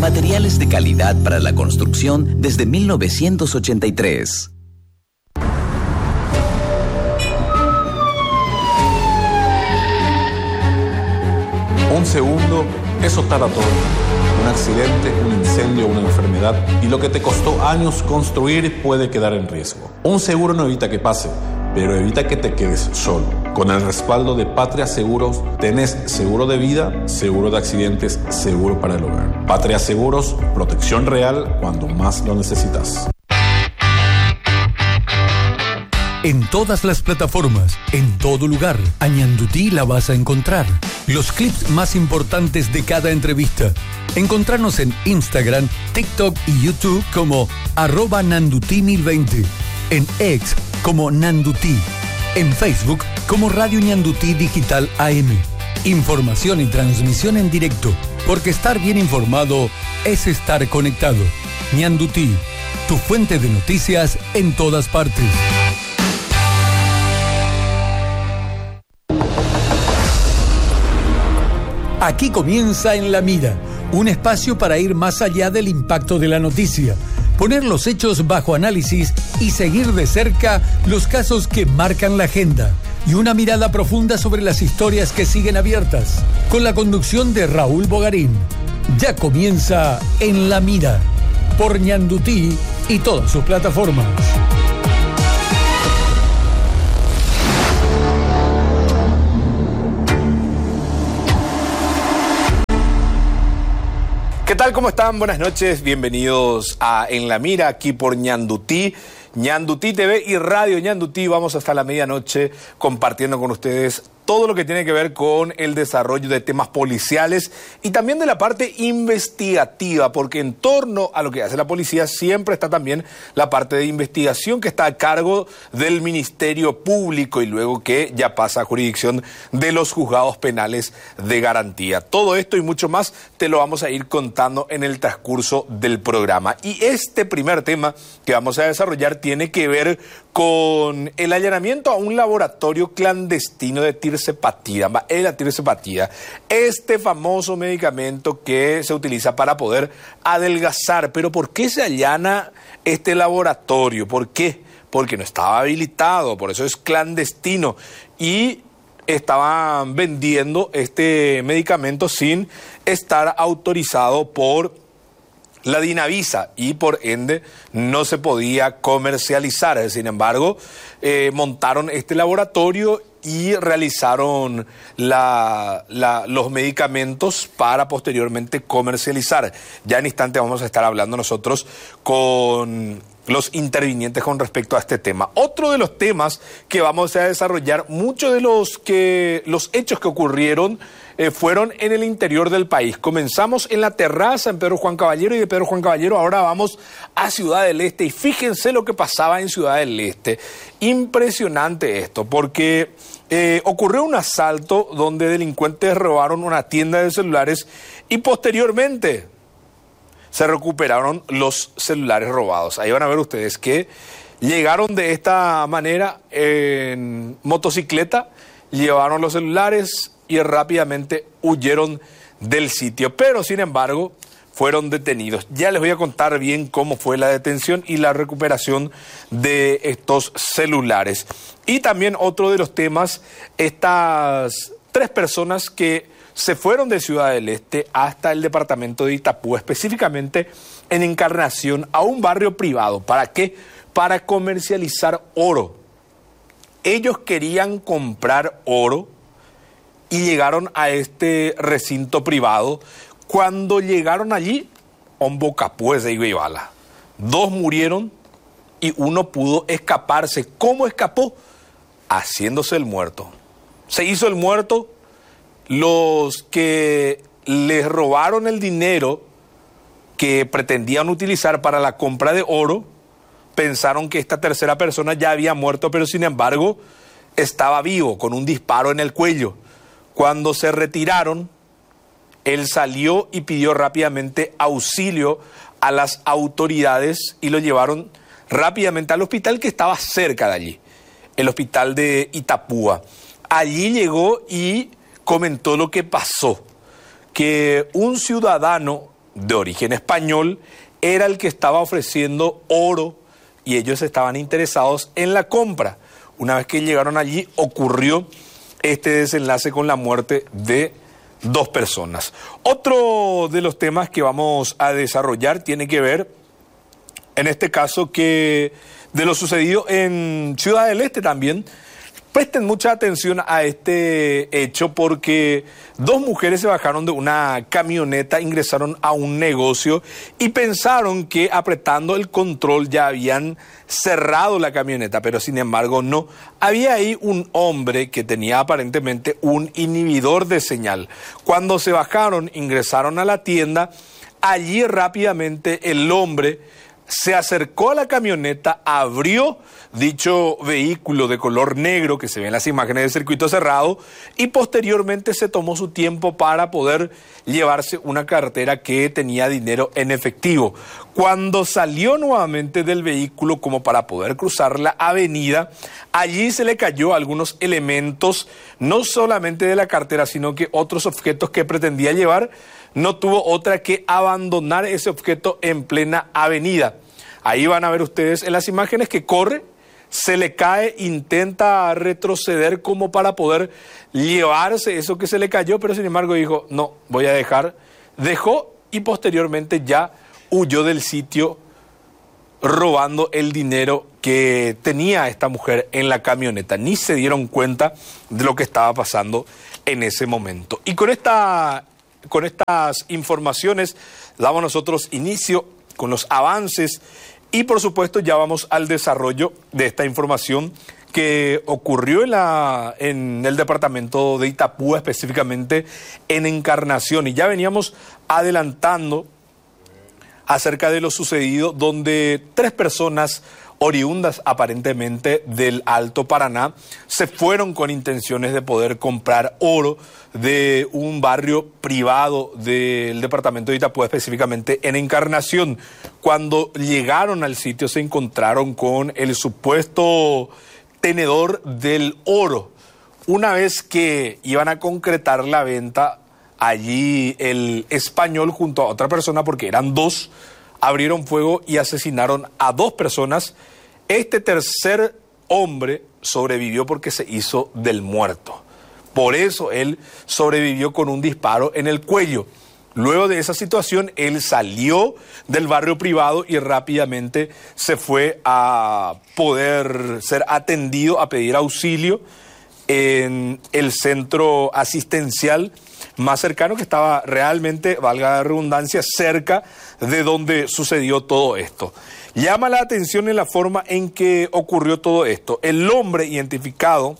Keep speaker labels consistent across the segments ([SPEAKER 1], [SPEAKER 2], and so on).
[SPEAKER 1] Materiales de calidad para la construcción desde 1983.
[SPEAKER 2] Un segundo es Otaratón. Un accidente, un incendio, una enfermedad y lo que te costó años construir puede quedar en riesgo. Un seguro no evita que pase, pero evita que te quedes solo. Con el respaldo de Patria Seguros, tenés seguro de vida, seguro de accidentes, seguro para el hogar. Patria Seguros, protección real cuando más lo necesitas.
[SPEAKER 3] En todas las plataformas, en todo lugar, a Ñandutí la vas a encontrar. Los clips más importantes de cada entrevista. Encontrarnos en Instagram, TikTok y YouTube como @Nandutí1020. En X como Nandutí. En Facebook como Radio Ñandutí Digital AM. Información y transmisión en directo, porque estar bien informado es estar conectado. Ñandutí, tu fuente de noticias en todas partes. Aquí comienza En la Mira, un espacio para ir más allá del impacto de la noticia, poner los hechos bajo análisis y seguir de cerca los casos que marcan la agenda y una mirada profunda sobre las historias que siguen abiertas, con la conducción de Raúl Bogarín. Ya comienza En la Mira, por Ñandutí y todas sus plataformas.
[SPEAKER 4] ¿Qué tal? ¿Cómo están? Buenas noches, bienvenidos a En la Mira, aquí por Ñandutí, Ñandutí TV y Radio Ñandutí. Vamos hasta la medianoche compartiendo con ustedes todo lo que tiene que ver con el desarrollo de temas policiales y también de la parte investigativa, porque en torno a lo que hace la policía siempre está también la parte de investigación que está a cargo del Ministerio Público y luego que ya pasa a jurisdicción de los juzgados penales de garantía. Todo esto y mucho más te lo vamos a ir contando en el transcurso del programa. Y este primer tema que vamos a desarrollar tiene que ver con el allanamiento a un laboratorio clandestino de tirzepatida, la tirzepatida, este famoso medicamento que se utiliza para poder adelgazar. Pero ¿por qué se allana este laboratorio? ¿Por qué? Porque no estaba habilitado, por eso es clandestino y estaban vendiendo este medicamento sin estar autorizado por la Dinavisa y por ende no se podía comercializar. Sin embargo, montaron este laboratorio y realizaron los medicamentos para posteriormente comercializar. Ya en instante vamos a estar hablando nosotros con los intervinientes con respecto a este tema. Otro de los temas que vamos a desarrollar, muchos de los hechos que ocurrieron fueron en el interior del país. Comenzamos en la terraza en Pedro Juan Caballero y de Pedro Juan Caballero ahora vamos a Ciudad del Este y fíjense lo que pasaba en Ciudad del Este. Impresionante esto, porque ocurrió un asalto donde delincuentes robaron una tienda de celulares y posteriormente se recuperaron los celulares robados. Ahí van a ver ustedes que llegaron de esta manera en motocicleta, llevaron los celulares y rápidamente huyeron del sitio. Pero sin embargo fueron detenidos. Ya les voy a contar bien cómo fue la detención y la recuperación de estos celulares. Y también otro de los temas, estas 3 personas que se fueron de Ciudad del Este hasta el departamento de Itapúa, específicamente en Encarnación, a un barrio privado. ¿Para qué? Para comercializar oro. Ellos querían comprar oro y llegaron a este recinto privado. Cuando llegaron allí, un bocapués de Ibala. 2 murieron y 1 pudo escaparse. ¿Cómo escapó? Haciéndose el muerto. Se hizo el muerto. Los que les robaron el dinero que pretendían utilizar para la compra de oro pensaron que esta tercera persona ya había muerto, pero sin embargo estaba vivo con un disparo en el cuello. Cuando se retiraron, él salió y pidió rápidamente auxilio a las autoridades y lo llevaron rápidamente al hospital que estaba cerca de allí, el hospital de Itapúa. Allí llegó y comentó lo que pasó, que un ciudadano de origen español era el que estaba ofreciendo oro y ellos estaban interesados en la compra. Una vez que llegaron allí ocurrió este desenlace con la muerte de 2 personas. Otro de los temas que vamos a desarrollar tiene que ver, en este caso, que de lo sucedido en Ciudad del Este también. Presten mucha atención a este hecho porque 2 mujeres se bajaron de una camioneta, ingresaron a un negocio y pensaron que apretando el control ya habían cerrado la camioneta, pero sin embargo no. Había ahí un hombre que tenía aparentemente un inhibidor de señal. Cuando se bajaron, ingresaron a la tienda, allí rápidamente el hombre se acercó a la camioneta, abrió dicho vehículo de color negro que se ve en las imágenes del circuito cerrado y posteriormente se tomó su tiempo para poder llevarse una cartera que tenía dinero en efectivo. Cuando salió nuevamente del vehículo como para poder cruzar la avenida, allí se le cayó algunos elementos, no solamente de la cartera, sino que otros objetos que pretendía llevar. No tuvo otra que abandonar ese objeto en plena avenida. Ahí van a ver ustedes en las imágenes que corre, se le cae, intenta retroceder como para poder llevarse eso que se le cayó, pero sin embargo dijo, no, voy a dejar. Dejó y posteriormente ya huyó del sitio robando el dinero que tenía esta mujer en la camioneta. Ni se dieron cuenta de lo que estaba pasando en ese momento. Y con estas informaciones damos nosotros inicio con los avances y por supuesto ya vamos al desarrollo de esta información que ocurrió en el departamento de Itapúa, específicamente en Encarnación. Y ya veníamos adelantando acerca de lo sucedido, donde 3 personas oriundas aparentemente del Alto Paraná se fueron con intenciones de poder comprar oro de un barrio privado del departamento de Itapúa, específicamente en Encarnación. Cuando llegaron al sitio se encontraron con el supuesto tenedor del oro. Una vez que iban a concretar la venta, allí el español junto a otra persona, porque eran 2, abrieron fuego y asesinaron a 2 personas. Este tercer hombre sobrevivió porque se hizo del muerto. Por eso él sobrevivió con un disparo en el cuello. Luego de esa situación, él salió del barrio privado y rápidamente se fue a poder ser atendido, a pedir auxilio en el centro asistencial más cercano, que estaba realmente, valga la redundancia, cerca de donde sucedió todo esto. Llama la atención en la forma en que ocurrió todo esto. El hombre identificado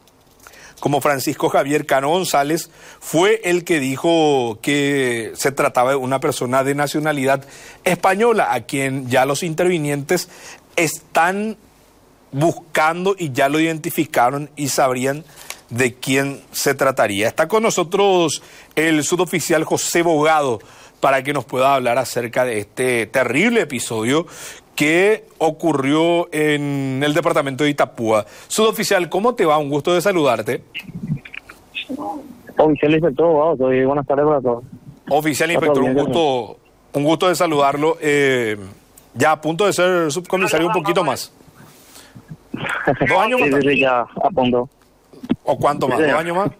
[SPEAKER 4] como Francisco Javier Cano González fue el que dijo que se trataba de una persona de nacionalidad española, a quien ya los intervinientes están buscando y ya lo identificaron y sabrían de quién se trataría. Está con nosotros el suboficial José Bogado para que nos pueda hablar acerca de este terrible episodio que ocurrió en el departamento de Itapúa. Suboficial, ¿cómo te va? Un gusto de saludarte.
[SPEAKER 5] Oficial Inspector Bogado, buenas tardes para todos.
[SPEAKER 4] Oficial Inspector, un gusto de saludarlo. Ya a punto de ser subcomisario un poquito más. 2 años más.
[SPEAKER 5] Sí, ya a punto.
[SPEAKER 4] ¿O cuánto más? 2 años más?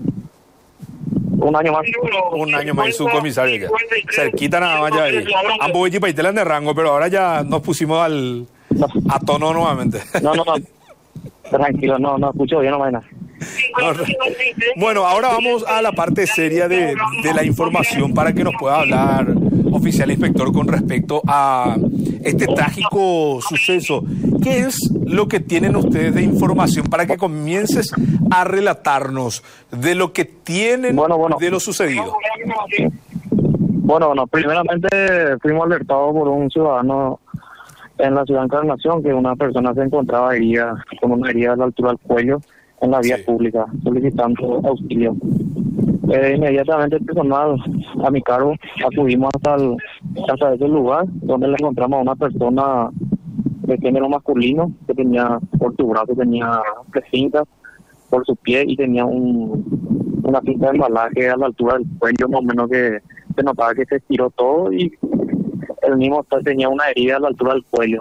[SPEAKER 5] 1 año más.
[SPEAKER 4] 1 año más y subcomisario ya. Cerquita nada más ya ahí. Ambos y paitelas de rango, pero ahora ya nos pusimos a tono nuevamente.
[SPEAKER 5] No. Tranquilo, no escucho bien, no vaina.
[SPEAKER 4] Bueno, ahora vamos a la parte seria de la información para que nos pueda hablar, oficial inspector, con respecto a este trágico suceso. ¿Qué es lo que tienen ustedes de información para que comiences a relatarnos de lo que tienen de lo sucedido?
[SPEAKER 5] Bueno, primeramente fuimos alertados por un ciudadano en la ciudad de Encarnación que una persona se encontraba herida, con una herida a la altura del cuello en la vía pública, solicitando auxilio. Inmediatamente el personal a mi cargo acudimos hasta ese lugar donde le encontramos a una persona de género masculino que tenía por su brazo, tenía 3 cintas por su pie y tenía una cinta de embalaje a la altura del cuello, más o menos que se notaba que se estiró todo y el mismo tenía una herida a la altura del cuello.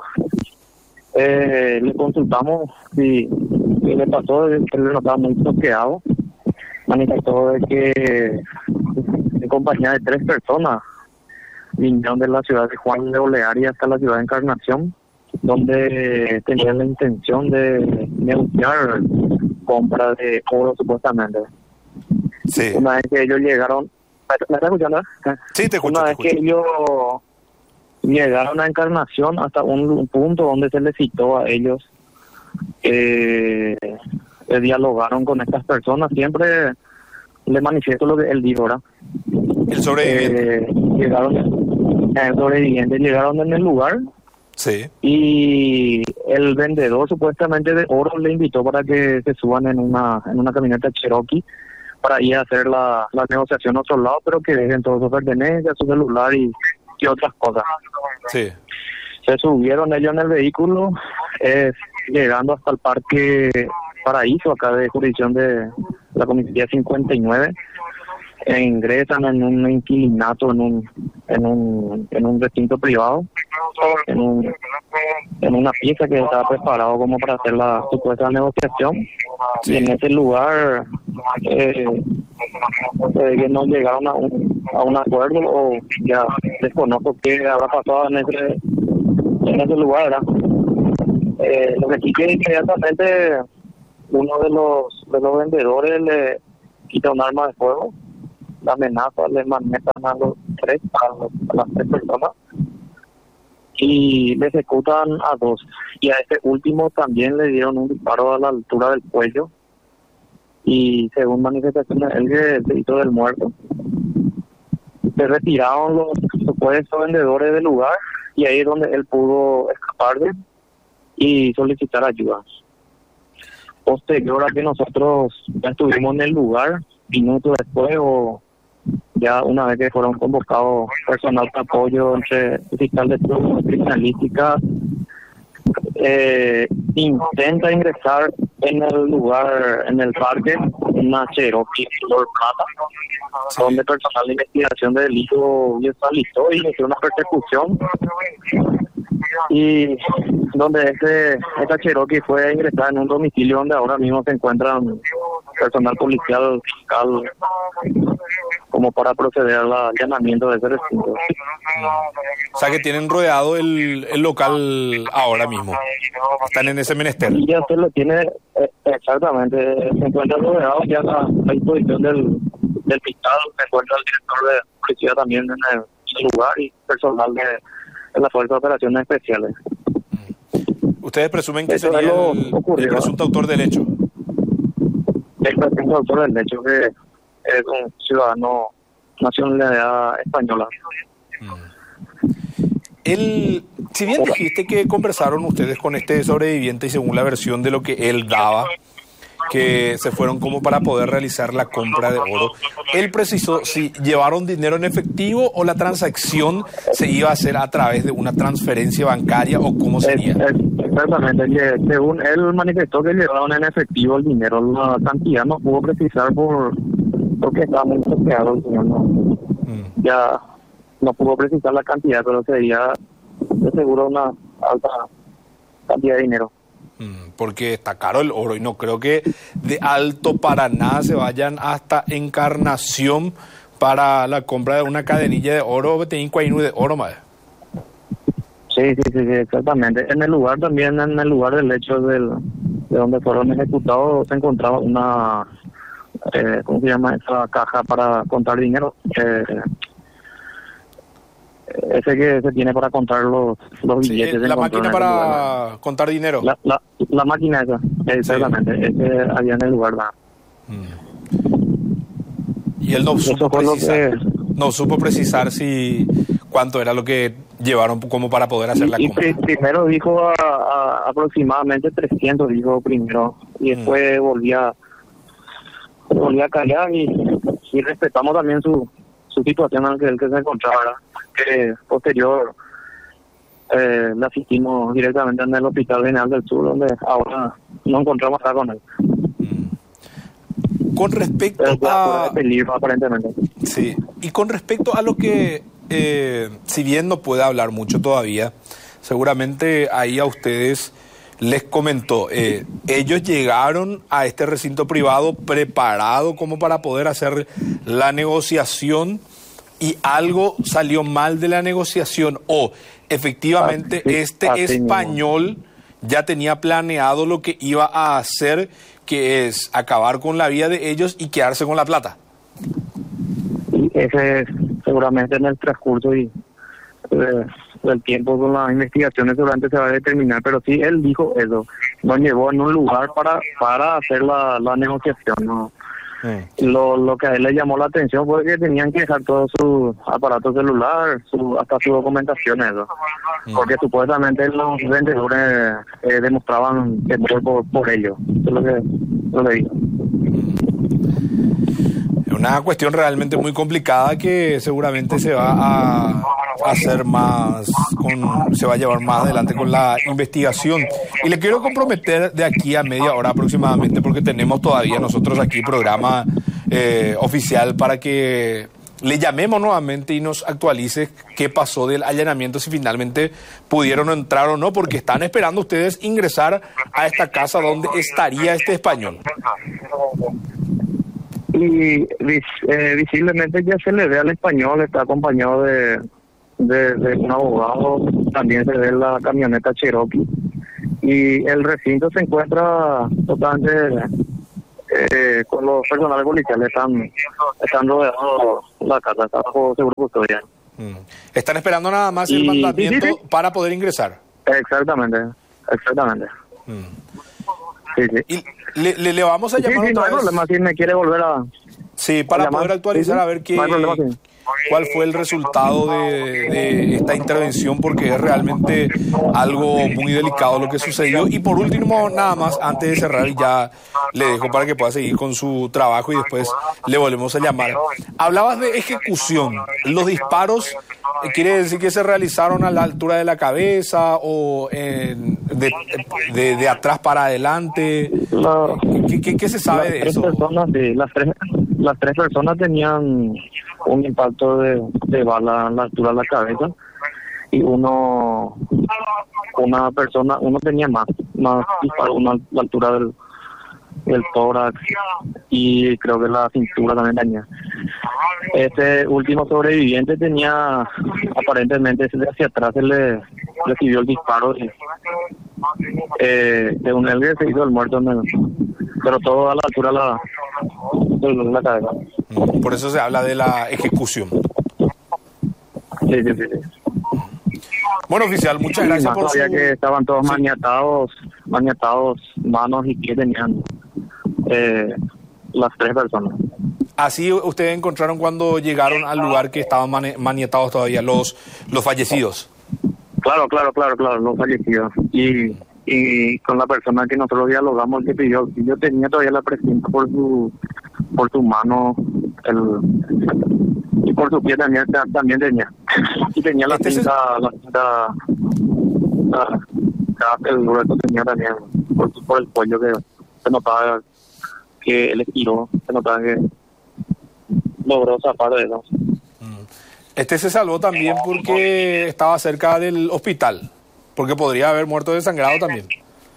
[SPEAKER 5] Le consultamos si le pasó, él le notaba muy toqueado. Manifestó de que en compañía de 3 personas vinieron de la ciudad de Juan de Olearia hasta la ciudad de Encarnación, donde tenían la intención de negociar compra de oro supuestamente.
[SPEAKER 4] Sí.
[SPEAKER 5] Una vez que ellos llegaron, ¿me estás escuchando?
[SPEAKER 4] Sí, te escucho.
[SPEAKER 5] Una vez que ellos llegaron a Encarnación hasta un punto donde se les citó a ellos, dialogaron con estas personas, siempre le manifiesto lo que él dijo, ¿verdad?
[SPEAKER 4] El sobreviviente.
[SPEAKER 5] Llegaron en el lugar.
[SPEAKER 4] Sí.
[SPEAKER 5] Y el vendedor supuestamente de oro le invitó para que se suban en una camioneta Cherokee para ir a hacer la negociación a otro lado, pero que dejen todas sus pertenencias, su celular y otras cosas.
[SPEAKER 4] Sí.
[SPEAKER 5] Se subieron ellos en el vehículo, llegando hasta el Parque Paraíso, acá de jurisdicción de la Comisaría 59. Ingresan en un inquilinato, en un recinto privado, en una pieza que estaba preparado como para hacer la supuesta negociación. Sí. Y en ese lugar que no llegaron a un acuerdo, o ya desconozco qué habrá pasado en ese lugar, ¿verdad? Lo que sí que inmediatamente uno de los vendedores le quita un arma de fuego, la amenaza, le manejan a las 3 personas y le ejecutan a 2, y a este último también le dieron un disparo a la altura del cuello, y según manifestaciones él se hizo del muerto. Se retiraron los supuestos vendedores del lugar y ahí es donde él pudo escaparse y solicitar ayuda. Posterior a que nosotros ya estuvimos en el lugar, minutos después, o ya una vez que fueron convocados personal de apoyo entre fiscal de turno, criminalística, intenta ingresar en el lugar, en el parque, una Cherokee color plata, donde personal de investigación de delito ya se alistó y inició una persecución, y donde esta Cherokee fue ingresada en un domicilio donde ahora mismo se encuentran personal policial, fiscal, como para proceder al allanamiento de ese recinto.
[SPEAKER 4] O sea que tienen rodeado el local ahora mismo. Están en ese menester.
[SPEAKER 5] Y ya se lo tiene, exactamente, se encuentra rodeado ya a disposición del fiscal, se encuentra el director de policía también en el lugar y personal de la Fuerza de Operaciones Especiales.
[SPEAKER 4] ¿Ustedes presumen que sería el presunto autor del hecho?
[SPEAKER 5] El presunto autor del hecho, que es un ciudadano nacionalidad española.
[SPEAKER 4] Si bien dijiste que conversaron ustedes con este sobreviviente y según la versión de lo que él daba, que se fueron como para poder realizar la compra de oro, él precisó si llevaron dinero en efectivo o la transacción se iba a hacer a través de una transferencia bancaria o cómo sería.
[SPEAKER 5] Exactamente, según él manifestó que llevaron en efectivo el dinero, la cantidad no pudo precisar porque estaba muy bloqueado el señor, ¿no? Ya no pudo precisar la cantidad, pero sería de seguro una alta cantidad de dinero.
[SPEAKER 4] Porque está caro el oro y no creo que de Alto Paraná se vayan hasta Encarnación para la compra de una cadenilla de oro, de oro más.
[SPEAKER 5] Sí, exactamente. En el lugar también, en el lugar del hecho de donde fueron ejecutados, se encontraba una, ¿cómo se llama? Esa caja para contar dinero. Ese que se tiene para contar los billetes.
[SPEAKER 4] Sí, la máquina para contar dinero.
[SPEAKER 5] La máquina esa, exactamente. Sí. Ese había en el lugar.
[SPEAKER 4] Y él no supo precisar si cuánto era lo que llevaron como para poder hacer la compra.
[SPEAKER 5] Primero dijo aproximadamente 300, dijo primero, y después volvía a callar y respetamos también su situación en el que se encontraba, que posterior le asistimos directamente en el Hospital General del Sur, donde ahora nos encontramos acá con él.
[SPEAKER 4] Con respecto
[SPEAKER 5] a peligro, aparentemente.
[SPEAKER 4] Sí, y con respecto a lo que, si bien no puede hablar mucho todavía, seguramente ahí a ustedes les comentó, ellos llegaron a este recinto privado preparado como para poder hacer la negociación y algo salió mal de la negociación o efectivamente español ya tenía planeado lo que iba a hacer, que es acabar con la vida de ellos y quedarse con la plata.
[SPEAKER 5] Y ese seguramente en el transcurso del tiempo con las investigaciones seguramente se va a determinar, pero sí él dijo eso, nos llevó en un lugar para hacer la negociación, ¿no? Lo que a él le llamó la atención fue que tenían que dejar todo su aparato celular, hasta su documentación, eso. Porque supuestamente los vendedores demostraban temor por ello. Eso es lo que dijo.
[SPEAKER 4] Es una cuestión realmente muy complicada que seguramente se va a hacer más, se va a llevar más adelante con la investigación. Y le quiero comprometer de aquí a media hora aproximadamente, porque tenemos todavía nosotros aquí programa oficial para que le llamemos nuevamente y nos actualice qué pasó del allanamiento, si finalmente pudieron entrar o no, porque están esperando ustedes ingresar a esta casa donde estaría este español.
[SPEAKER 5] Y visiblemente ya se le ve al español, está acompañado de un abogado, también se ve la camioneta Cherokee, y el recinto se encuentra totalmente con los personales policiales, están rodeados, la casa está bajo seguro custodia.
[SPEAKER 4] Están esperando nada más el mandamiento para poder ingresar.
[SPEAKER 5] Exactamente.
[SPEAKER 4] Y le vamos a llamar otra vez.
[SPEAKER 5] No hay problema, si me quiere volver a...
[SPEAKER 4] Sí, para poder actualizar, a ver qué...
[SPEAKER 5] No hay problema,
[SPEAKER 4] cuál fue el resultado de esta intervención, porque es realmente algo muy delicado lo que sucedió. Y por último, nada más, antes de cerrar, ya le dejo para que pueda seguir con su trabajo y después le volvemos a llamar. Hablabas de ejecución. Los disparos, ¿quiere decir que se realizaron a la altura de la cabeza o de atrás para adelante? ¿Qué se sabe de eso?
[SPEAKER 5] Las tres personas tenían un impacto de bala a la altura de la cabeza y uno tenía más disparo, uno a la altura del tórax y creo que la cintura también tenía. Este último sobreviviente tenía, aparentemente hacia atrás se le recibió el disparo de un helgue, se hizo el muerto, pero todo a la altura de la cabeza.
[SPEAKER 4] Por eso se habla de la ejecución.
[SPEAKER 5] Sí.
[SPEAKER 4] Bueno, oficial, muchas gracias por
[SPEAKER 5] sabía que estaban todos maniatados, manos y pies tenían las tres personas.
[SPEAKER 4] Así ustedes encontraron cuando llegaron al lugar que estaban maniatados todavía los fallecidos.
[SPEAKER 5] Claro, los fallecidos. Y con la persona que nosotros dialogamos, que pidió, yo tenía todavía la presencia por su mano, y por su pie también tenía. Y tenía la cinta, el grueso tenía también, por el cuello, que se notaba que él estiró, se notaba que logró zafar de eso.
[SPEAKER 4] Este se salvó también porque estaba cerca del hospital, porque podría haber muerto desangrado también.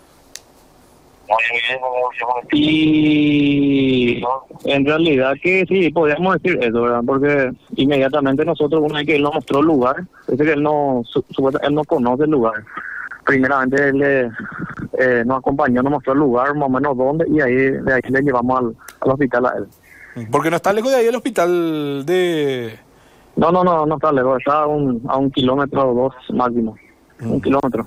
[SPEAKER 4] Y
[SPEAKER 5] en realidad que sí, podríamos decir eso, ¿verdad? Porque inmediatamente nosotros, una vez que él nos mostró el lugar, es que él no conoce el lugar. Primeramente él nos acompañó, nos mostró el lugar, más o menos dónde, y de ahí le llevamos al hospital a él.
[SPEAKER 4] Porque no está lejos de ahí el hospital de...
[SPEAKER 5] No está lejos, está a un kilómetro o dos máximo. 1 kilómetro.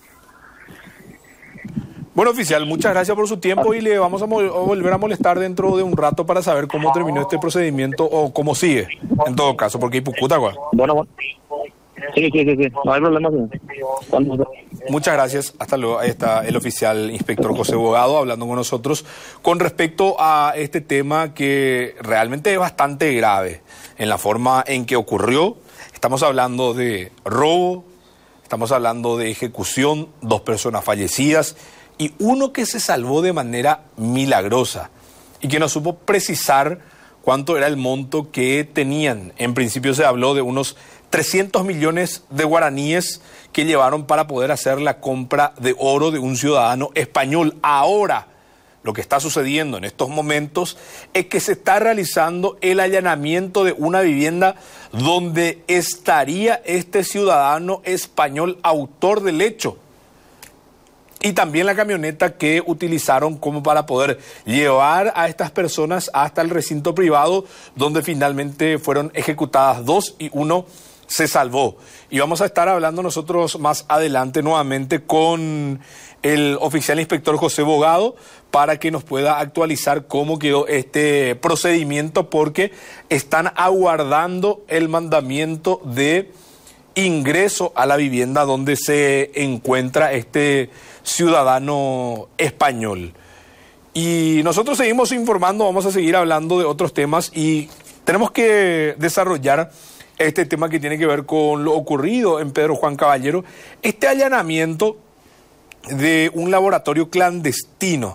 [SPEAKER 4] Bueno, oficial, muchas gracias por su tiempo y le vamos a volver a molestar dentro de un rato para saber cómo terminó este procedimiento o cómo sigue, en todo caso, porque hay Pucutagua.
[SPEAKER 5] Bueno. Sí, no hay problema.
[SPEAKER 4] Muchas gracias, hasta luego. Ahí está el oficial inspector José Bogado hablando con nosotros con respecto a este tema que realmente es bastante grave en la forma en que ocurrió. Estamos hablando de robo, estamos hablando de ejecución, 2 personas fallecidas y uno que se salvó de manera milagrosa. y que no supo precisar cuánto era el monto que tenían. En principio se habló de unos 300 millones de guaraníes que llevaron para poder hacer la compra de oro de un ciudadano español. Ahora, lo que está sucediendo en estos momentos es que se está realizando el allanamiento de una vivienda donde estaría este ciudadano español autor del hecho. Y también la camioneta que utilizaron como para poder llevar a estas personas hasta el recinto privado, donde finalmente fueron ejecutadas 2 y 1 se salvó. Y vamos a estar hablando nosotros más adelante nuevamente con el oficial inspector José Bogado para que nos pueda actualizar cómo quedó este procedimiento, porque están aguardando el mandamiento de ingreso a la vivienda donde se encuentra este ciudadano español. Y nosotros seguimos informando, vamos a seguir hablando de otros temas y tenemos que desarrollar este tema que tiene que ver con lo ocurrido en Pedro Juan Caballero, este allanamiento de un laboratorio clandestino.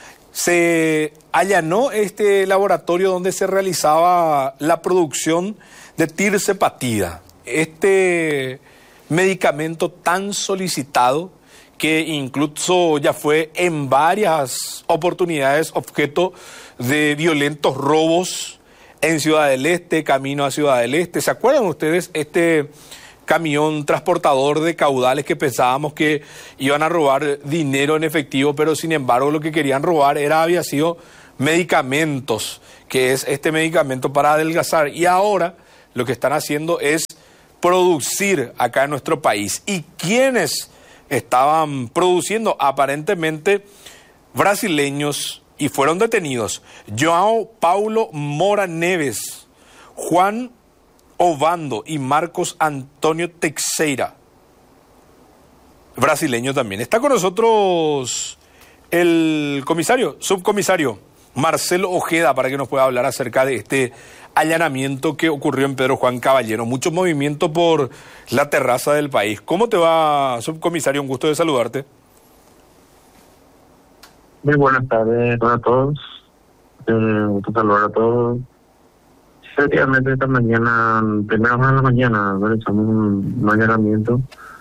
[SPEAKER 4] Se allanó este laboratorio donde se realizaba la producción de tirzepatida, este medicamento tan solicitado que incluso ya fue en varias oportunidades objeto de violentos robos en Ciudad del Este, camino a Ciudad del Este. ¿Se acuerdan ustedes este camión transportador de caudales que pensábamos que iban a robar dinero en efectivo, pero sin embargo lo que querían robar había sido medicamentos, que es este medicamento para adelgazar? Y ahora lo que están haciendo es producir acá en nuestro país. ¿Y quiénes estaban produciendo? Aparentemente brasileños, y fueron detenidos João Paulo Mora Neves, Juan Ovando y Marcos Antonio Teixeira, brasileño también. Está con nosotros el subcomisario Marcelo Ojeda, para que nos pueda hablar acerca de este allanamiento que ocurrió en Pedro Juan Caballero. Mucho movimiento por la terraza del país. ¿Cómo te va, subcomisario? Un gusto de saludarte.
[SPEAKER 5] Muy buenas tardes para todos. Gusto saludar a todos. Efectivamente, esta mañana, primera hora de la mañana, realizamos un allanamiento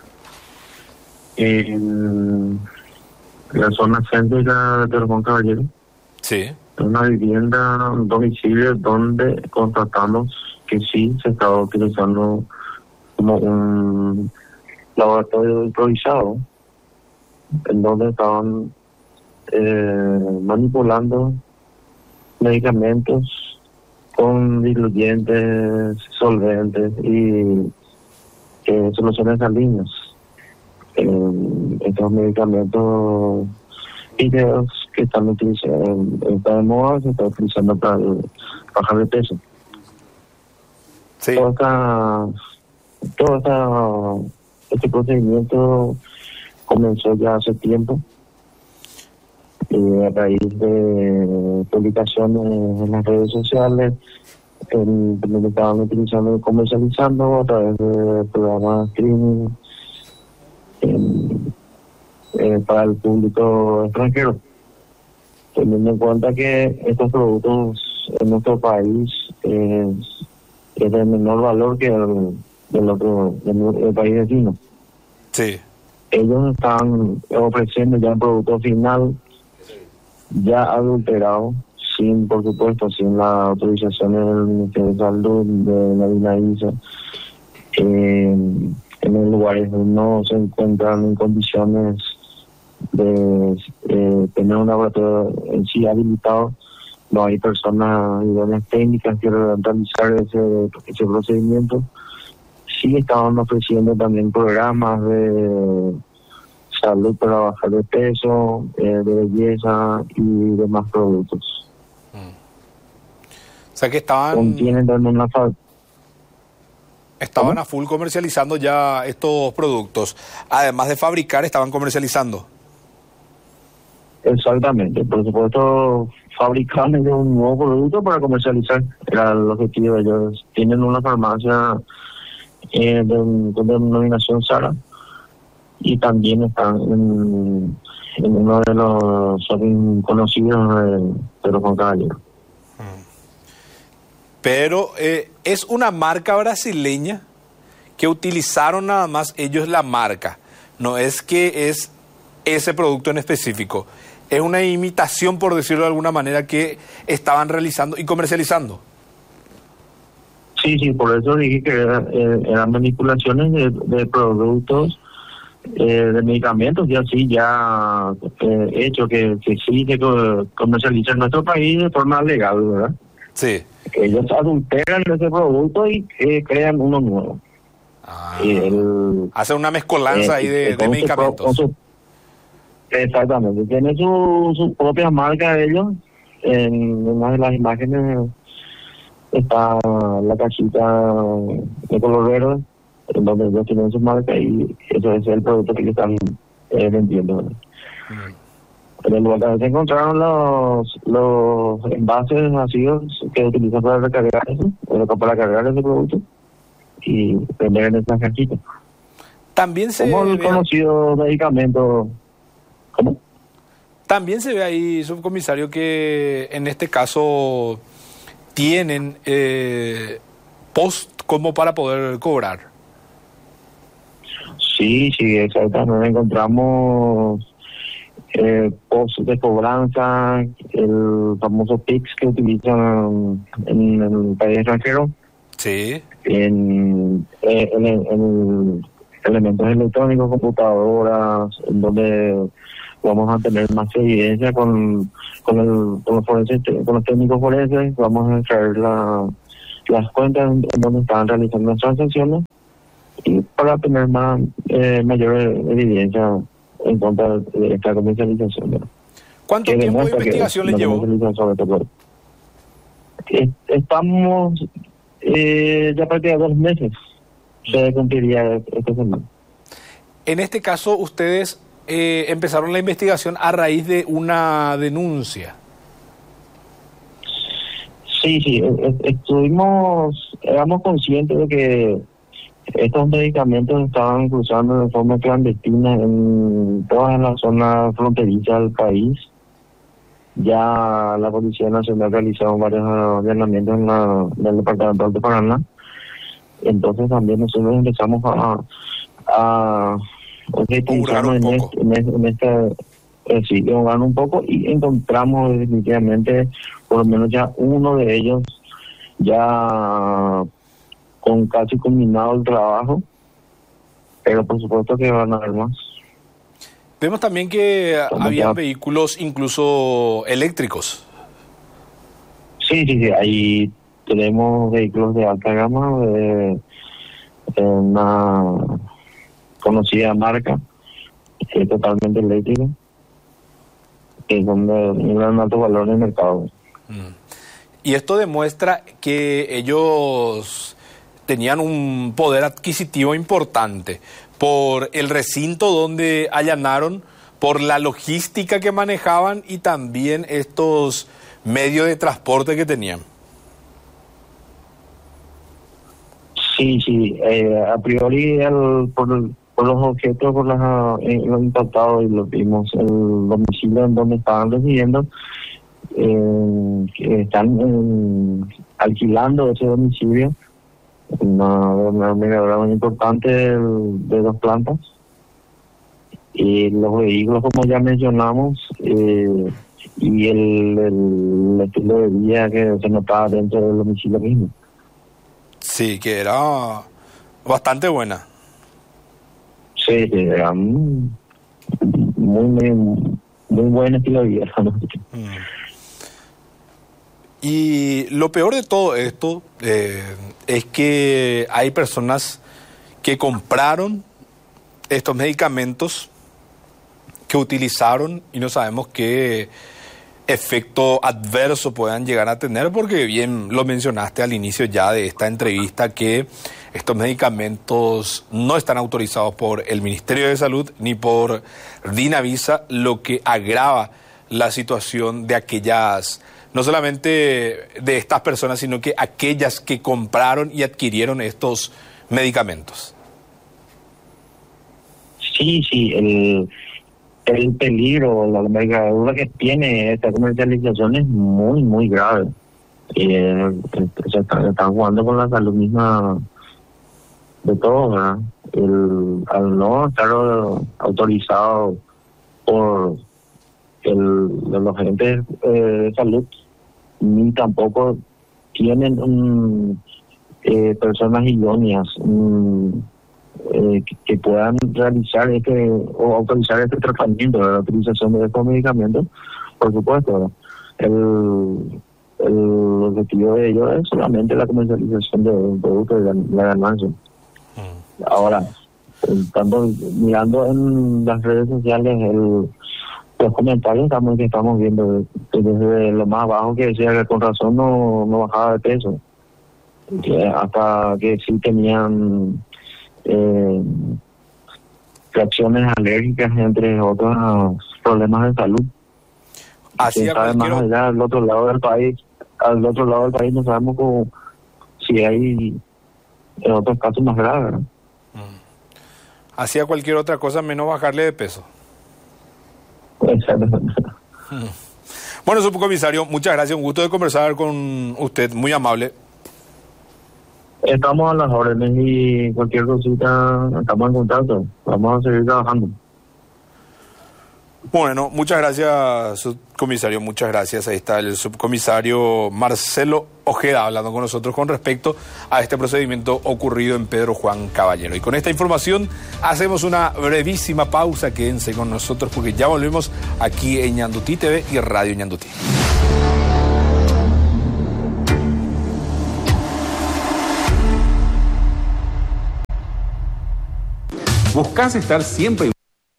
[SPEAKER 5] en la zona céntrica de Pedro Juan Caballero.
[SPEAKER 4] Sí.
[SPEAKER 5] Una vivienda, un domicilio donde constatamos que sí se estaba utilizando como un laboratorio improvisado, en donde estaban manipulando medicamentos con diluyentes, solventes y soluciones salinas. Estos medicamentos ideos que están utilizando, está de moda, se está utilizando para bajar de peso.
[SPEAKER 4] Sí.
[SPEAKER 5] Este procedimiento comenzó ya hace tiempo, a raíz de publicaciones en las redes sociales, donde estaban utilizando y comercializando a través de programas streaming para el público extranjero, teniendo en cuenta que estos productos en nuestro país es de menor valor que del país vecino.
[SPEAKER 4] Sí.
[SPEAKER 5] Ellos están ofreciendo ya un producto final ya adulterado, por supuesto, sin la autorización del Ministerio de Salud, de la INAISA, en lugares donde no se encuentran en condiciones de tener un laboratorio en sí habilitado. No hay personas idóneas técnicas que realizar ese procedimiento. Sí estaban ofreciendo también programas de salud para bajar de peso, de belleza y demás productos.
[SPEAKER 4] O sea que
[SPEAKER 5] contienen también
[SPEAKER 4] estaban a full comercializando ya estos productos. Además de fabricar, estaban comercializando.
[SPEAKER 5] Exactamente. Por supuesto, fabricar un nuevo producto para comercializar era el objetivo de ellos. Tienen una farmacia con denominación Sara, y también están en uno de los shopping conocidos de Pedro Juan Caballero.
[SPEAKER 4] Pero es una marca brasileña que utilizaron nada más ellos la marca. No es que es ese producto en específico. Es una imitación, por decirlo de alguna manera, que estaban realizando y comercializando.
[SPEAKER 5] Sí, por eso dije que eran manipulaciones de productos, de medicamentos, ya hecho que sí se comercializa en nuestro país de forma legal, ¿verdad?
[SPEAKER 4] Sí.
[SPEAKER 5] Ellos adulteran ese producto y crean uno nuevo.
[SPEAKER 4] Hace una mezcolanza ahí de medicamentos.
[SPEAKER 5] Exactamente. Tiene su propia marca de ellos. En una de las imágenes está la cajita de color verde, en donde ellos tienen su marca, y eso es el producto que ellos están vendiendo, ¿verdad? En el lugar se encontraron los envases vacíos que utilizan para recargar eso, para cargar ese producto y vender en esas cajitas.
[SPEAKER 4] También se
[SPEAKER 5] como el conocido medicamento. ¿Cómo?
[SPEAKER 4] También se ve ahí, subcomisario, que en este caso tienen post como para poder cobrar. Sí,
[SPEAKER 5] exactamente. Encontramos post de cobranza, el famoso PIX que utilizan en el país extranjero.
[SPEAKER 4] Sí.
[SPEAKER 5] En elementos electrónicos, computadoras, en donde vamos a tener más evidencia con los técnicos forenses. Vamos a extraer las cuentas en donde estaban realizando las transacciones, y para tener mayor evidencia en contra de esta comercialización, ¿no?
[SPEAKER 4] ¿Cuánto tiempo de investigación le llevó?
[SPEAKER 5] Estamos ya prácticamente 2 meses. Se cumpliría esta semana.
[SPEAKER 4] En este caso, ustedes empezaron la investigación a raíz de una denuncia.
[SPEAKER 5] Sí, éramos conscientes de que estos medicamentos estaban cruzando de forma clandestina en todas las zonas fronterizas del país. Ya la Policía Nacional realizó varios allanamientos en el departamento de Paraná. Entonces también nosotros empezamos a impulsarnos en este un poco, y encontramos definitivamente por lo menos ya uno de ellos ya con casi culminado el trabajo, pero por supuesto que van a haber más.
[SPEAKER 4] Vemos también que había vehículos incluso eléctricos.
[SPEAKER 5] Sí, ahí tenemos vehículos de alta gama de una conocida marca, totalmente eléctrica, que son de un gran alto valor en el mercado.
[SPEAKER 4] Y esto demuestra que ellos tenían un poder adquisitivo importante por el recinto donde allanaron, por la logística que manejaban y también estos medios de transporte que tenían.
[SPEAKER 5] Sí, a priori por los objetos, por los impactados, y los vimos, el domicilio en donde estaban residiendo, que están alquilando ese domicilio, una megadora muy importante de 2 plantas, y los vehículos, como ya mencionamos, y el estilo de vida que se notaba dentro del domicilio mismo.
[SPEAKER 4] Sí, que era bastante buena.
[SPEAKER 5] Sí, era muy buen estilo de vida.
[SPEAKER 4] Y lo peor de todo esto es que hay personas que compraron estos medicamentos, que utilizaron, y no sabemos qué efecto adverso puedan llegar a tener, porque bien lo mencionaste al inicio ya de esta entrevista, que estos medicamentos no están autorizados por el Ministerio de Salud ni por Dinavisa, lo que agrava la situación de aquellas, no solamente de estas personas, sino que aquellas que compraron y adquirieron estos medicamentos.
[SPEAKER 5] Sí, Sí, el peligro, la envergadura que tiene esta comercialización es muy, muy grave. Se están jugando con la salud misma de todos, ¿verdad? Al no estar autorizado por los agentes de salud, ni tampoco tienen personas idóneas que puedan realizar o autorizar este tratamiento, la utilización de estos medicamentos, por supuesto, ¿verdad? El objetivo de ello es solamente la comercialización de un producto de la ganancia. Ahora, estando mirando en las redes sociales los comentarios que estamos viendo desde lo más bajo, que decía que con razón no bajaba de peso, hasta que sí tenían reacciones alérgicas, entre otros problemas de salud.
[SPEAKER 4] Así
[SPEAKER 5] además allá al otro lado del país no sabemos si hay en otros casos más graves, ¿no?
[SPEAKER 4] Hacía cualquier otra cosa menos bajarle de peso.
[SPEAKER 5] Exactamente.
[SPEAKER 4] Bueno, subcomisario, muchas gracias, un gusto de conversar con usted, muy amable.
[SPEAKER 5] Estamos a las órdenes y cualquier cosita estamos en contacto, vamos a seguir trabajando.
[SPEAKER 4] Bueno, muchas gracias, subcomisario, muchas gracias. Ahí está el subcomisario Marcelo Ojeda hablando con nosotros con respecto a este procedimiento ocurrido en Pedro Juan Caballero. Y con esta información hacemos una brevísima pausa, quédense con nosotros porque ya volvemos aquí en Ñandutí TV y Radio Ñandutí.
[SPEAKER 2] ¿Buscas estar siempre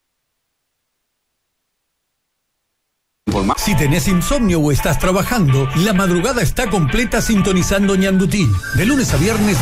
[SPEAKER 3] Si tenés insomnio o estás trabajando, la madrugada está completa sintonizando Ñandutí. De lunes a viernes